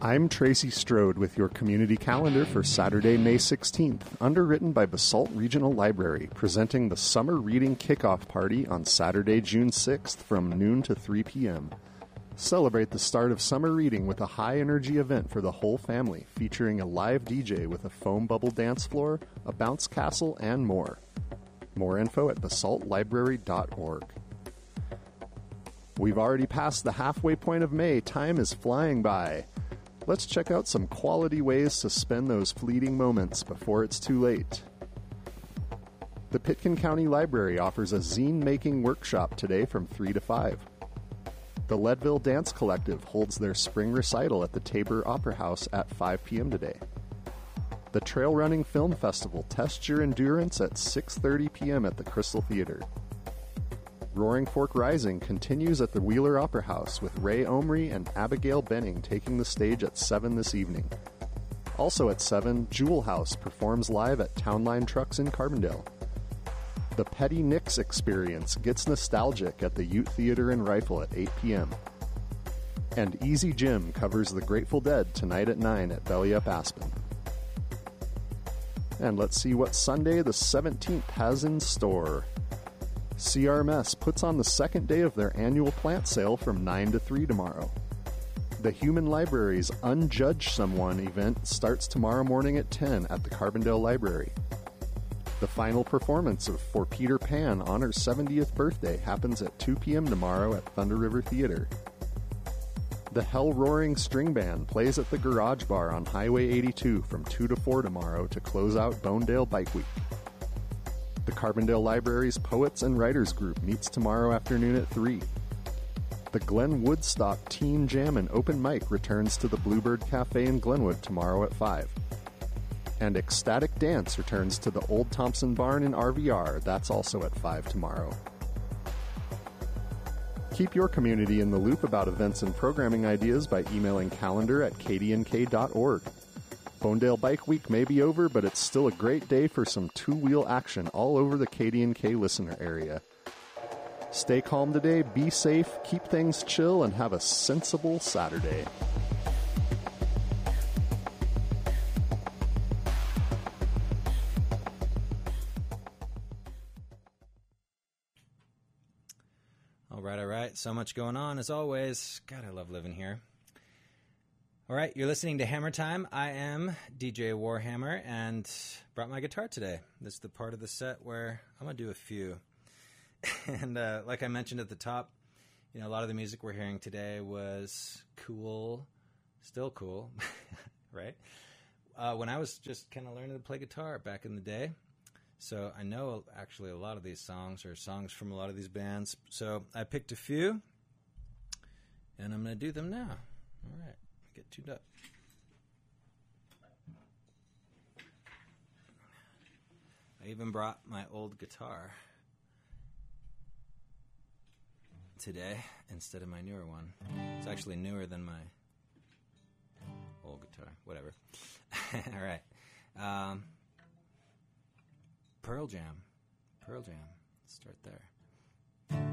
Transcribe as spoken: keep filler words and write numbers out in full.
I'm Tracy Strode with your community calendar for Saturday, May sixteenth, underwritten by Basalt Regional Library, presenting the Summer Reading Kickoff Party on Saturday, June sixth from noon to three p.m. Celebrate the start of summer reading with a high-energy event for the whole family, featuring a live D J with a foam bubble dance floor, a bounce castle, and more. More info at basalt library dot org. We've already passed the halfway point of May. Time is flying by. Let's check out some quality ways to spend those fleeting moments before it's too late. The Pitkin County Library offers a zine-making workshop today from three to five. The Leadville Dance Collective holds their spring recital at the Tabor Opera House at five p.m. today. The Trail Running Film Festival tests your endurance at six thirty p.m. at the Crystal Theater. Roaring Fork Rising continues at the Wheeler Opera House with Ray Omri and Abigail Benning taking the stage at seven this evening. Also at seven, Jewel House performs live at Townline Trucks in Carbondale. The Petty Nicks Experience gets nostalgic at the Ute Theater and Rifle at eight p.m. And Easy Jim covers the Grateful Dead tonight at nine at Belly Up Aspen. And let's see what Sunday the seventeenth has in store. C R M S puts on the second day of their annual plant sale from nine to three tomorrow. The Human Library's Unjudge Someone event starts tomorrow morning at ten at the Carbondale Library. The final performance of For Peter Pan Honor's seventieth birthday happens at two p.m. tomorrow at Thunder River Theater. The Hell Roaring String Band plays at the Garage Bar on Highway eighty-two from two to four tomorrow to close out Bonedale Bike Week. The Carbondale Library's Poets and Writers Group meets tomorrow afternoon at three. The Glen Woodstock Teen Jam and Open Mic returns to the Bluebird Cafe in Glenwood tomorrow at five. And Ecstatic Dance returns to the Old Thompson Barn in R V R. That's also at five tomorrow. Keep your community in the loop about events and programming ideas by emailing calendar at k d n k dot org. Bonedale Bike Week may be over, but it's still a great day for some two-wheel action all over the K D N K listener area. Stay calm today, be safe, keep things chill, and have a sensible Saturday. All right, all right. So much going on, as always. God, I love living here. All right, you're listening to Hammer Time. I am D J Warhammer and brought my guitar today. This is the part of the set where I'm going to do a few. And uh, like I mentioned at the top, you know, a lot of the music we're hearing today was cool, still cool, right? Uh, when I was just kind of learning to play guitar back in the day. So I know actually a lot of these songs are songs from a lot of these bands. So I picked a few, and I'm going to do them now. All right. Get tuned up. I even brought my old guitar today instead of my newer one. It's actually newer than my old guitar. Whatever. All right. Um, Pearl Jam. Pearl Jam. Let's start there.